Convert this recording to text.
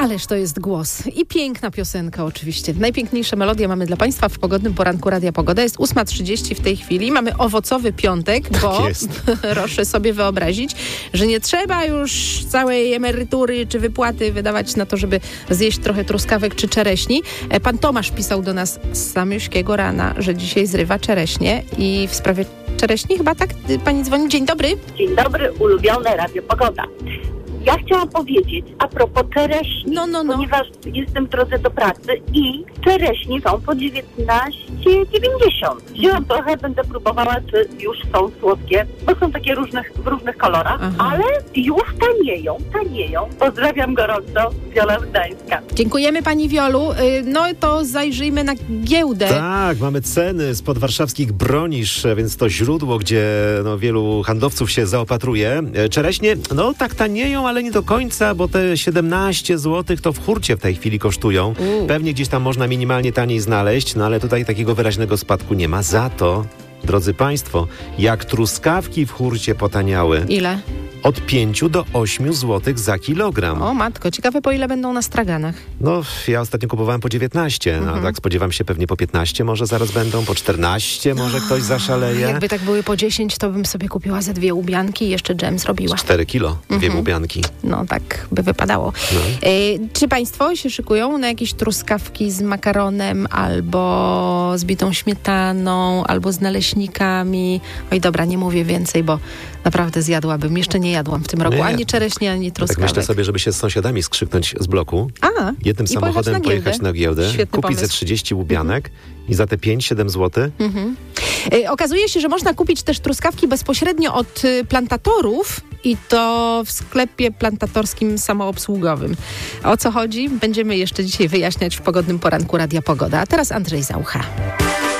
Ależ to jest głos. I piękna piosenka oczywiście. Najpiękniejsze melodie mamy dla Państwa w pogodnym poranku Radia Pogoda. Jest 8:30 w tej chwili. Mamy owocowy piątek, bo proszę sobie wyobrazić, że nie trzeba już całej emerytury czy wypłaty wydawać na to, żeby zjeść trochę truskawek czy czereśni. Pan Tomasz pisał do nas z samiuśkiego rana, że dzisiaj zrywa czereśnie i w sprawie czereśni chyba tak pani dzwoni. Dzień dobry. Dzień dobry, ulubione Radio Pogoda. Ja chciałam powiedzieć a propos czereśni, ponieważ jestem w drodze do pracy i czereśni są po 19,90. Wzięłam trochę, będę próbowała, czy już są słodkie, bo są takie w różnych kolorach, ale już tanieją. Pozdrawiam gorąco, Wiola z Gdańska. Dziękujemy pani Wiolu. No to zajrzyjmy na giełdę. Tak, mamy ceny spod warszawskich Bronisz, więc to źródło, gdzie wielu handlowców się zaopatruje. Czereśnie, tak tanieją, ale nie do końca, bo te 17 zł to w hurcie w tej chwili kosztują. Pewnie gdzieś tam można minimalnie taniej znaleźć, ale tutaj takiego wyraźnego spadku nie ma. Za to, drodzy państwo, jak truskawki w hurcie potaniały. Ile? Od 5 do 8 zł za kilogram. O matko, ciekawe po ile będą na straganach. Ja ostatnio kupowałem po 19, a tak spodziewam się pewnie po 15 może zaraz będą, po 14 może ktoś zaszaleje. Jakby tak były po 10, to bym sobie kupiła ze 2 łubianki i jeszcze dżem zrobiła. 4 kilo, 2 łubianki. Tak by wypadało. Czy państwo się szykują na jakieś truskawki z makaronem, albo z bitą śmietaną, albo z naleśnikami? Oj dobra, nie mówię więcej, bo naprawdę zjadłabym. Jeszcze nie jadłam w tym roku ani czereśni, ani truskawek. Tak myślę sobie, żeby się z sąsiadami skrzyknąć z bloku. Jednym samochodem pojechać na giełdę, Świetny kupić pomysł. ze 30 łubianek i za te 5-7 zł. Okazuje się, że można kupić też truskawki bezpośrednio od plantatorów i to w sklepie plantatorskim samoobsługowym. O co chodzi? Będziemy jeszcze dzisiaj wyjaśniać w pogodnym poranku Radia Pogoda. A teraz Andrzej Zaucha.